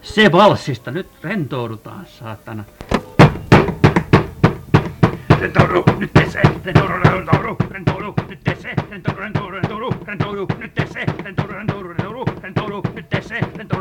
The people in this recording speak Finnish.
Se valssista. Nyt rentoudutaan, saatana. Rentoudu, nyt tee se. Rentoudu, rentoudu, rentoudu, nyt tee se. Rentoudu, rentoudu, rentoudu, rentoudu, nyt tee se. Rentoudu, rentoudu, rentoudu, rentoudu, nyt tee se.